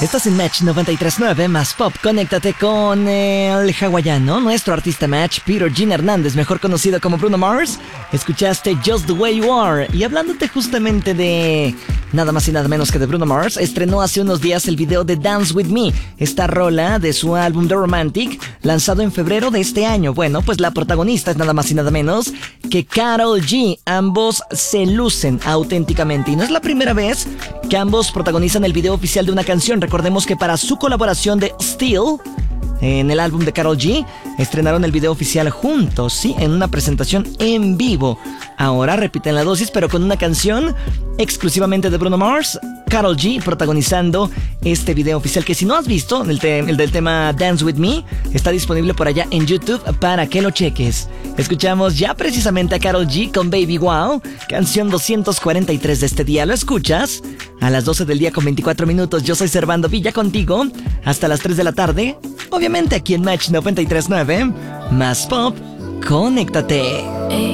Estás en Match 93.9 más Pop. Conéctate con el hawaiano, nuestro artista Match, Peter Jean Hernández, mejor conocido como Bruno Mars. Escuchaste Just the Way You Are. Y hablándote justamente de nada más y nada menos que de Bruno Mars, estrenó hace unos días el video de Dance With Me, esta rola de su álbum The Romantic, lanzado en febrero de este año. Bueno, pues la protagonista es nada más y nada menos que Karol G. Ambos se lucen auténticamente y no es la primera vez que ambos protagonizan el video oficial de una canción. Recordemos que para su colaboración de Still en el álbum de Karol G, estrenaron el video oficial juntos, sí, en una presentación en vivo. Ahora repiten la dosis, pero con una canción exclusivamente de Bruno Mars, Karol G protagonizando este video oficial, que si no has visto, el del tema Dance With Me, está disponible por allá en YouTube para que lo cheques. Escuchamos ya precisamente a Karol G con Baby Wow, canción 243 de este día. ¿Lo escuchas? A las 12 del día con 24 minutos, yo soy Servando Villa contigo, hasta las 3 de la tarde, obviamente aquí en Match 93.9, más Pop, conéctate.